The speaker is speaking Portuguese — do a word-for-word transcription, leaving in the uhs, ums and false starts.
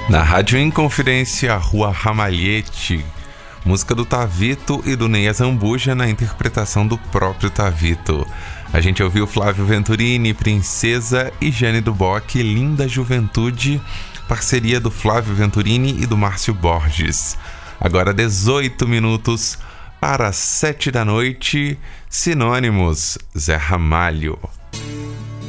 Na Rádio Inconfidência, Rua Ramalhete, música do Tavito e do Ney Azambuja na interpretação do próprio Tavito. A gente ouviu Flávio Venturini, Princesa, e Jane do Bock, Linda Juventude, parceria do Flávio Venturini e do Márcio Borges. Agora dezoito minutos para sete da noite, Sinônimos, Zé Ramalho.